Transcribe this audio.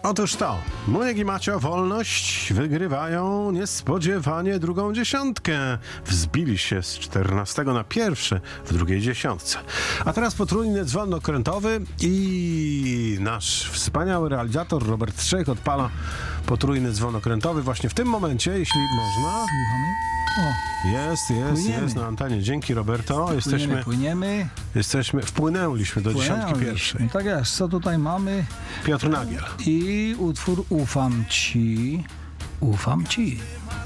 Otóż to, Muniek i Macio Wolność wygrywają niespodziewanie drugą dziesiątkę. Wzbili się z 14 na pierwszy w drugiej dziesiątce. A teraz potrójny dzwon okrętowy i nasz wspaniały realizator Robert Strzejk odpala potrójny dzwon okrętowy właśnie w tym momencie, jeśli można. Słuchamy? Jest na antenie. Dzięki, Roberto. Płyniemy. Wpłynęliśmy do dziesiątki pierwszej. Tak jest. Co tutaj mamy? Piotr Nagiel. I utwór Ufam Ci.